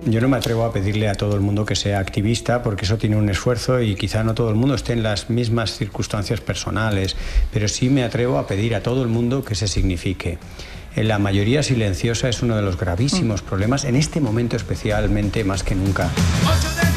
Yo no me atrevo a pedirle a todo el mundo que sea activista porque eso tiene un esfuerzo y quizá no todo el mundo esté en las mismas circunstancias personales, pero sí me atrevo a pedir a todo el mundo que se signifique. La mayoría silenciosa es uno de los gravísimos problemas, en este momento especialmente más que nunca.